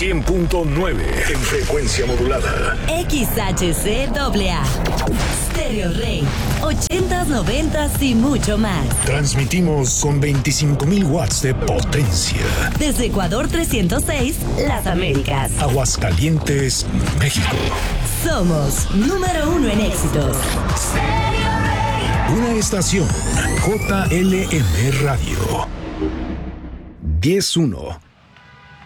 100.9 en frecuencia modulada. XHCAA. Stereo Rey. 80s, 90s y mucho más. Transmitimos con 25,000 watts de potencia. Desde Ecuador 306, Las Américas. Aguascalientes, México. Somos número 1 en éxitos. Una estación JLM Radio. 10-1.